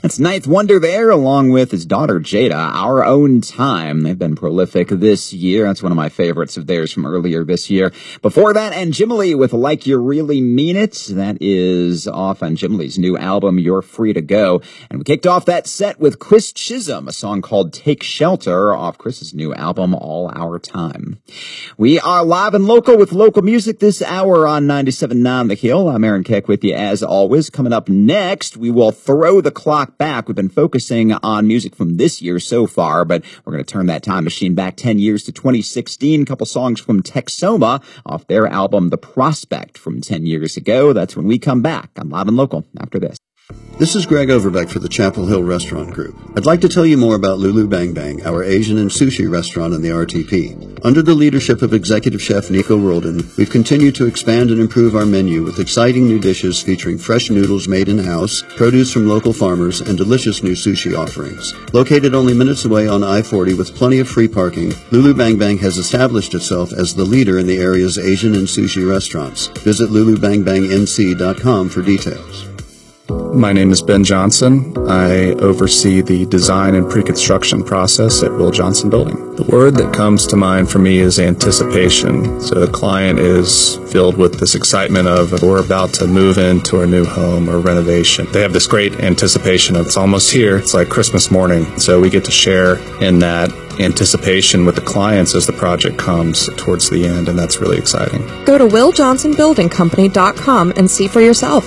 That's Ninth Wonder there, along with his daughter Jada, Our Own Time. They've been prolific this year. That's one of my favorites of theirs from earlier this year. Before that, and Jimmy with Like You Really Mean It. That is off on Jimmy's new album, You're Free to Go. And we kicked off that set with Chris Chisholm, a song called Take Shelter, off Chris's new album, All Our Time. We are live and local with local music this hour on 97.9 The Hill. I'm Aaron Keck with you as always. Coming up next, we will throw the clock back. We've been focusing on music from this year so far, but we're going to turn that time machine back 10 years to 2016. A couple songs from Texoma off their album The Prospect from 10 years ago. That's when we come back on Live and Local after this. This is Greg Overbeck for the Chapel Hill Restaurant Group. I'd like to tell you more about Lulu Bang Bang, our Asian and sushi restaurant in the RTP. Under the leadership of Executive Chef Nico Roldan, we've continued to expand and improve our menu with exciting new dishes featuring fresh noodles made in-house, produce from local farmers, and delicious new sushi offerings. Located only minutes away on I-40 with plenty of free parking, Lulu Bang Bang has established itself as the leader in the area's Asian and sushi restaurants. Visit lulubangbangnc.com for details. My name is Ben Johnson. I oversee the design and pre-construction process at Will Johnson Building. The word that comes to mind for me is anticipation. So the client is filled with this excitement of we're about to move into our new home or renovation. They have this great anticipation of it's almost here. It's like Christmas morning. So we get to share in that anticipation with the clients as the project comes towards the end, and that's really exciting. Go to WillJohnsonBuildingCompany.com and see for yourself.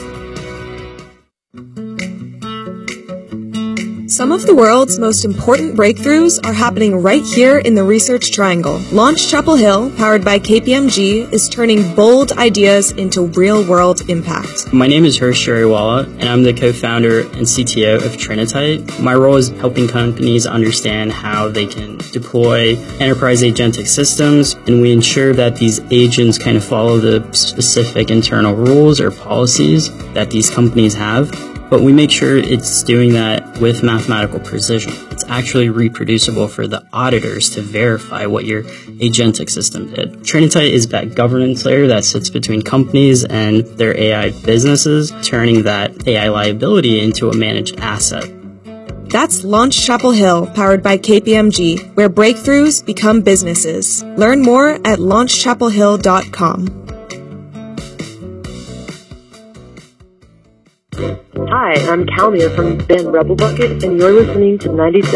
Some of the world's most important breakthroughs are happening right here in the Research Triangle. Launch Chapel Hill, powered by KPMG, is turning bold ideas into real-world impact. My name is Harsh Jariwala, and I'm the co-founder and CTO of Trinitite. My role is helping companies understand how they can deploy enterprise agentic systems, and we ensure that these agents kind of follow the specific internal rules or policies that these companies have. But we make sure it's doing that with mathematical precision. It's actually reproducible for the auditors to verify what your agentic system did. Trinitite is that governance layer that sits between companies and their AI businesses, turning that AI liability into a managed asset. That's Launch Chapel Hill, powered by KPMG, where breakthroughs become businesses. Learn more at launchchapelhill.com. Hi, I'm Calmia from Ben Rebel Bucket, and you're listening to 97.